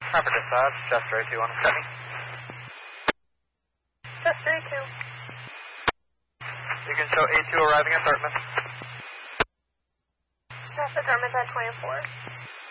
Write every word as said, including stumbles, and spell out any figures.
Proper dispatch, Chester A two one seventy. Chester A two. You can show A two arriving at Dartmouth. Chester Dartmouth at twenty-four.